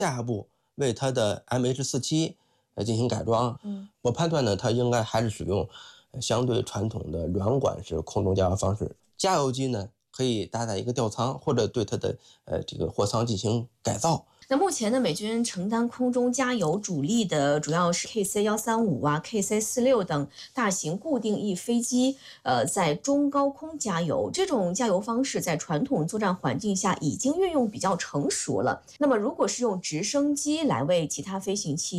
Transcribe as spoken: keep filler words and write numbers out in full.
下一步为它的 M H 四七呃进行改装。 嗯， 我判断呢，它应该还是使用相对传统的软管式空中加油方式。加油机呢，可以搭载一个吊舱，或者对它的呃这个货舱进行改造。 那目前呢，美军承担空中加油主力的主要是 K C 一三五啊、K C 四六等大型固定翼飞机，呃，在中高空加油。这种加油方式在传统作战环境下已经运用比较成熟了。那么，如果是用直升机来为其他飞行器